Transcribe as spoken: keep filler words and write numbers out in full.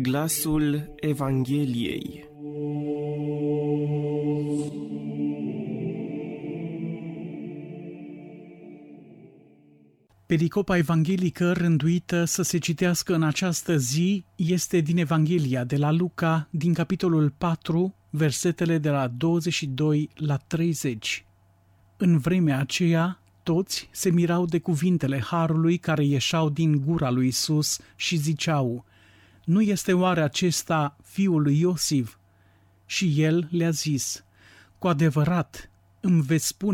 Glasul Evangheliei. Pericopa evanghelică rânduită să se citească în această zi este din Evanghelia de la Luca, din capitolul patru, versetele de la douăzeci și doi la treizeci. În vremea aceea, toți se mirau de cuvintele Harului care ieșeau din gura lui Isus și ziceau: „Nu este oare acesta fiul lui Iosif?” Și el le-a zis: „Cu adevărat îmi veți spune